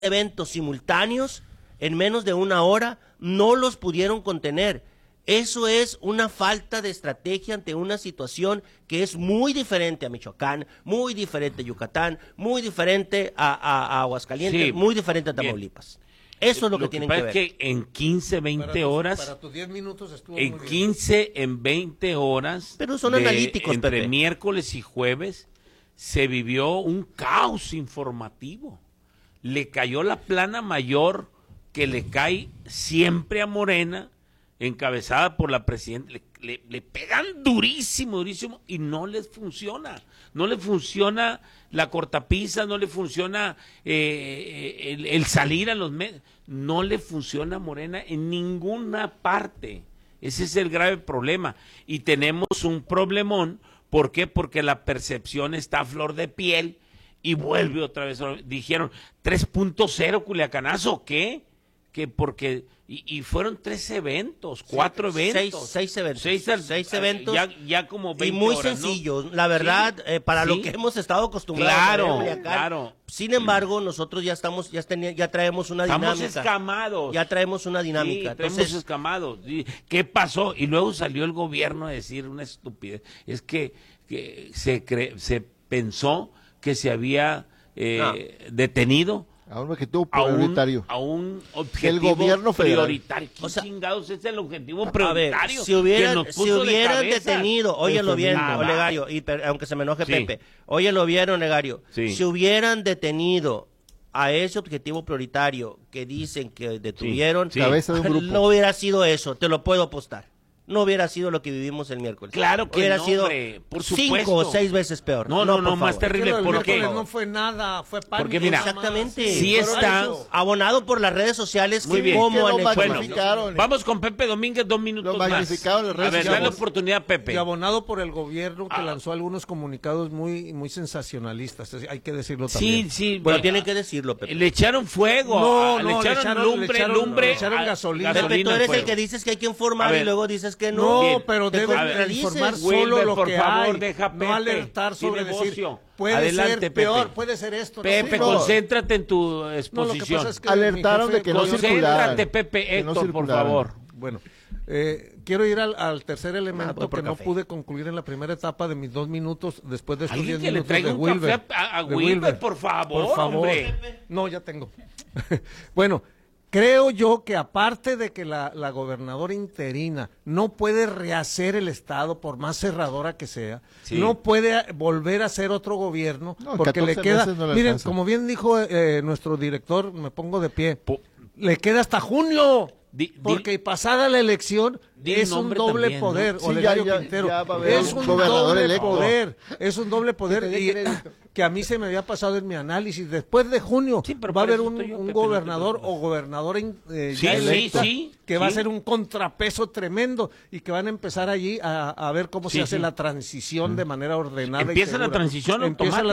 eventos simultáneos en menos de una hora, no los pudieron contener. Eso es una falta de estrategia ante una situación que es muy diferente a Michoacán, muy diferente a Yucatán, muy diferente a Aguascalientes, sí, muy diferente a Tamaulipas. Eso es lo que tienen que ver. Lo que pasa es que en 15, 20 horas... Para tus 10 minutos estuvo en muy 15, en 20 horas... Pero son analíticos, entre Pepe. Miércoles y jueves se vivió un caos informativo. Le cayó la plana mayor que le cae siempre a Morena, encabezada por la presidenta. Le pegan durísimo, durísimo, y no les funciona. No le funciona la cortapisa, no le funciona el salir a los medios. No le funciona a Morena en ninguna parte. Ese es el grave problema. Y tenemos un problemón. ¿Por qué? Porque la percepción está a flor de piel y vuelve otra vez. Dijeron 3.0 Culiacanazo, ¿qué? Que porque y fueron 3 eventos, 4 eventos. 6 eventos. 6 eventos. Ya como 20 y muy horas, sencillos, ¿no? la verdad, sí, para lo que hemos estado acostumbrados. Claro. Sin embargo, nosotros ya traemos una dinámica. Estamos escamados. Ya traemos una dinámica. Sí, estamos escamados. ¿Qué pasó? Y luego salió el gobierno a decir una estupidez. Es que se pensó que se había detenido a un objetivo prioritario. A un objetivo el gobierno prioritario. ¿Qué chingados es el objetivo prioritario? A ver, si hubieran detenido, óyelo bien, Olegario, aunque se me enoje Pepe, óyelo bien, Olegario, si hubieran detenido a ese objetivo prioritario que dicen que detuvieron, cabeza de un grupo, no hubiera sido eso, te lo puedo apostar. No hubiera sido lo que vivimos el miércoles. Claro que hubiera no, sido hombre, por 5 o 6 veces peor. No, más terrible. Porque no fue nada, fue pánico. Porque mira, exactamente. Sí está abonado por las redes sociales. Muy bien. ¿Cómo han hecho? Bueno, vamos con Pepe Domínguez, 2 minutos más. Las redes a ver, dale la oportunidad, Pepe. Y abonado por el gobierno que lanzó algunos comunicados muy sensacionalistas. Hay que decirlo también. Sí. Bueno, tienen que decirlo, Pepe. Le echaron fuego. Le echaron lumbre. Le echaron gasolina. Pepe, tú eres el que dices que hay que informar y luego dices que no. No, pero deben informar solo lo que hay, no alertar sobre decir, puede ser peor, puede ser esto. Pepe, concéntrate en tu exposición. Alertaron de que no circularan. Concéntrate, Pepe, Héctor, por favor. Bueno, quiero ir al tercer elemento que no pude concluir en la primera etapa de mis 2 minutos después de estos 10 minutos de Wilber. A Wilber, por favor, hombre. No, ya tengo. Bueno, creo yo que aparte de que la gobernadora interina no puede rehacer el Estado, por más cerradora que sea, no puede volver a hacer otro gobierno, porque le queda, miren, como bien dijo nuestro director, me pongo de pie, le queda hasta junio, porque pasada la elección es un doble poder, Olegario Quintero, es un doble poder, es un doble poder, y que a mí se me había pasado en mi análisis. Después de junio va a haber un gobernador o gobernadora ya electa, que va a ser un contrapeso tremendo y que van a empezar allí a ver cómo se hace la transición de manera ordenada. Empieza la transición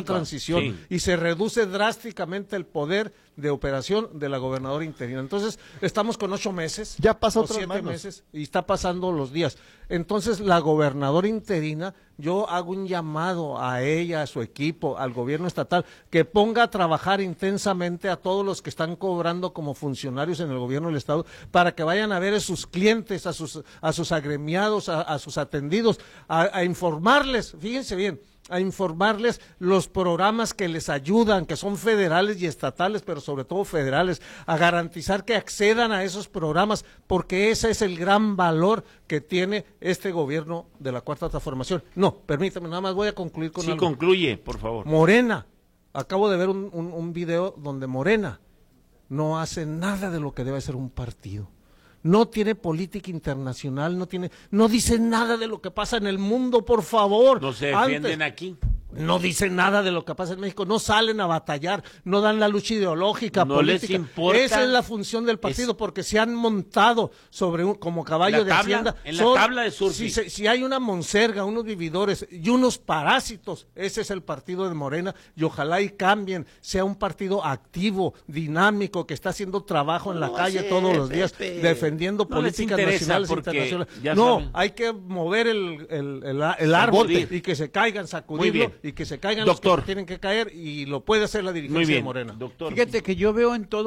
y se reduce drásticamente el poder de operación de la gobernadora interina. Entonces, estamos con 8 meses. Ya pasó 7 meses y está pasando los días. Entonces, la gobernadora interina, yo hago un llamado a ella, a su equipo, al gobierno estatal, que ponga a trabajar intensamente a todos los que están cobrando como funcionarios en el gobierno del Estado, para que vayan a ver a sus clientes, a sus agremiados, a sus atendidos, a informarles, fíjense bien, a informarles los programas que les ayudan, que son federales y estatales, pero sobre todo federales, a garantizar que accedan a esos programas, porque ese es el gran valor que tiene este gobierno de la Cuarta Transformación. No, permítame, nada más voy a concluir con algo. Sí, concluye, por favor. Morena, acabo de ver un video donde Morena no hace nada de lo que debe ser un partido. No tiene política internacional, no dice nada de lo que pasa en el mundo, por favor. No se defienden aquí. No dicen nada de lo que pasa en México, no salen a batallar, no dan la lucha ideológica, no política. Les importa. Esa es la función del partido, porque se han montado sobre como caballo de hacienda. En la tabla de surf. Si hay una monserga, unos vividores y unos parásitos, ese es el partido de Morena, y ojalá y cambien, sea un partido activo, dinámico, que está haciendo trabajo en la calle todos los días, defendiendo políticas nacionales e internacionales. No, hay que mover el árbol y que se caigan, sacudirlo, y y que se caigan Doctor. los que tienen que caer y lo puede hacer la dirigencia Muy bien, de Morena. doctor. Fíjate que yo veo en todo